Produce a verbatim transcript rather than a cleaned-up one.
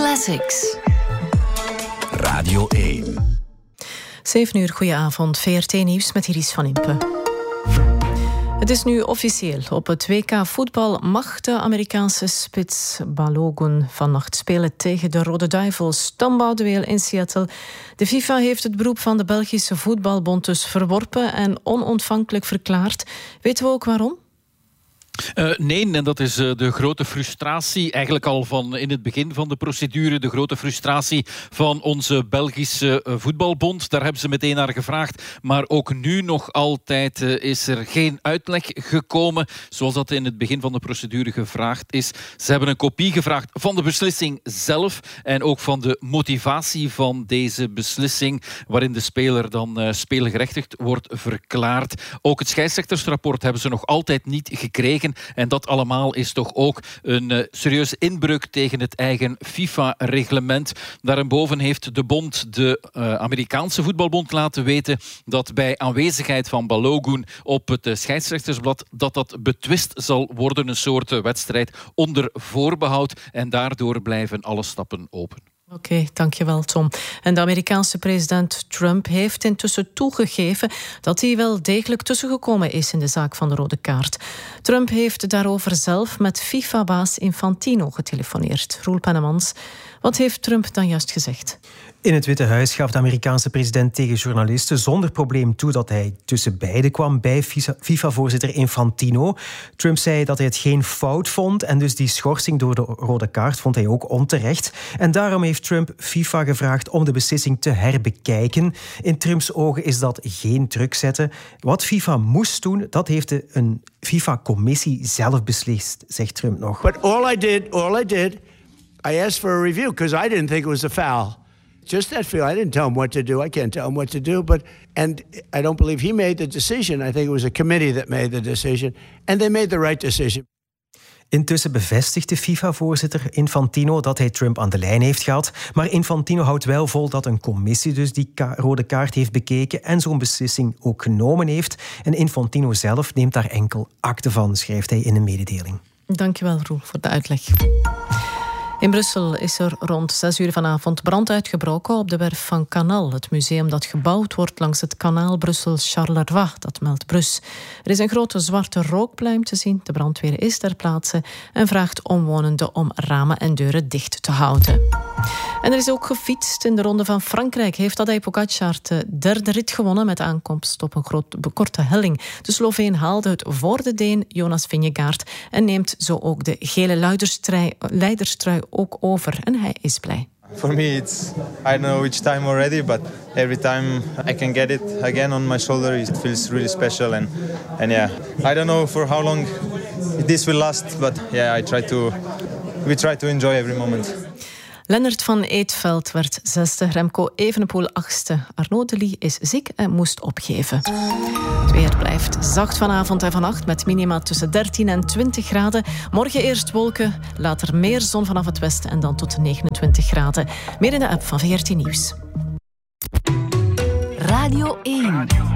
Classics. Radio één. zeven uur, goedenavond. V R T-nieuws met Iris van Impe. Het is nu officieel. Op het W K voetbal mag de Amerikaanse spits Balogun vannacht spelen tegen de Rode Duivels. Stamboudeweel in Seattle. De FIFA heeft het beroep van de Belgische voetbalbond dus verworpen en onontvankelijk verklaard. Weten we ook waarom? Uh, nee, en dat is uh, de grote frustratie, eigenlijk al van in het begin van de procedure, de grote frustratie van onze Belgische uh, voetbalbond. Daar hebben ze meteen naar gevraagd, maar ook nu nog altijd uh, is er geen uitleg gekomen, zoals dat in het begin van de procedure gevraagd is. Ze hebben een kopie gevraagd van de beslissing zelf en ook van de motivatie van deze beslissing, waarin de speler dan uh, speelgerechtigd wordt verklaard. Ook het scheidsrechtersrapport hebben ze nog altijd niet gekregen. En dat allemaal is toch ook een uh, serieuze inbreuk tegen het eigen FIFA-reglement. Daarboven heeft de bond de uh, Amerikaanse voetbalbond laten weten dat bij aanwezigheid van Balogun op het uh, scheidsrechtersblad dat dat betwist zal worden, een soort uh, wedstrijd onder voorbehoud. En daardoor blijven alle stappen open. Oké, okay, dankjewel Tom. En de Amerikaanse president Trump heeft intussen toegegeven dat hij wel degelijk tussengekomen is in de zaak van de rode kaart. Trump heeft daarover zelf met FIFA-baas Infantino getelefoneerd. Roel Pennemans, wat heeft Trump dan juist gezegd? In het Witte Huis gaf de Amerikaanse president tegen journalisten zonder probleem toe dat hij tussen beiden kwam bij FIFA-voorzitter Infantino. Trump zei dat hij het geen fout vond en dus die schorsing door de rode kaart vond hij ook onterecht. En daarom heeft Trump FIFA gevraagd om de beslissing te herbekijken. In Trumps ogen is dat geen druk zetten. Wat FIFA moest doen, dat heeft de, een FIFA-commissie zelf beslist, zegt Trump nog. But all I did, all I did, I asked for a review because I didn't think it was a foul. Just that feel. I didn't tell him what to do. I can't tell him what to do. But and I don't believe he made the decision. I think it was a committee that made the decision. And they made the right decision. Intussen bevestigt de FIFA-voorzitter Infantino dat hij Trump aan de lijn heeft gehad. Maar Infantino houdt wel vol dat een commissie dus die ka- rode kaart heeft bekeken en zo'n beslissing ook genomen heeft. En Infantino zelf neemt daar enkel akte van, schrijft hij in een mededeling. Dankjewel, Roel, voor de uitleg. In Brussel is er rond zes uur vanavond brand uitgebroken op de werf van Canal, het museum dat gebouwd wordt langs het kanaal Brussel-Charleroi, dat meldt Brus. Er is een grote zwarte rookpluim te zien. De brandweer is ter plaatse en vraagt omwonenden om ramen en deuren dicht te houden. En er is ook gefietst. In de Ronde van Frankrijk heeft Tadej Pogačar de derde rit gewonnen met aankomst op een grote, korte helling. De Sloveen haalde het voor de Deen Jonas Vingegaard en neemt zo ook de gele leiderstrui ook over. En hij is blij. For me, it's I don't know which time already, but every time I can get it again on my shoulder, it feels really special. And and yeah, I don't know for how long this will last, but yeah, I try to we try to enjoy every moment. Lennart van Eetveld werd zesde, Remco Evenepoel achtste. Arnaud Delis is ziek en moest opgeven. Het weer blijft zacht vanavond en vannacht met minima tussen dertien en twintig graden. Morgen eerst wolken, later meer zon vanaf het westen en dan tot negenentwintig graden. Meer in de app van V R T Nieuws. Radio één.